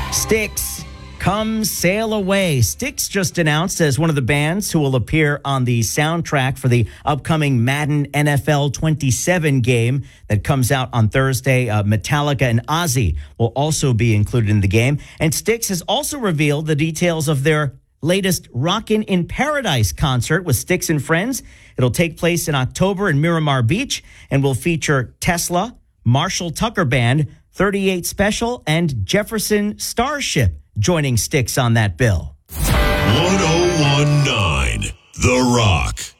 Styx, Come Sail Away. Styx just announced as one of the bands who will appear on the soundtrack for the upcoming Madden NFL 27 game that comes out on Thursday. Metallica and Ozzy will also be included in the game. And Styx has also revealed the details of their latest Rockin' in Paradise concert with Styx and Friends. It'll take place in October in Miramar Beach and will feature Tesla, Marshall Tucker Band, 38 Special, and Jefferson Starship joining Styx on that bill. 1019 The Rock.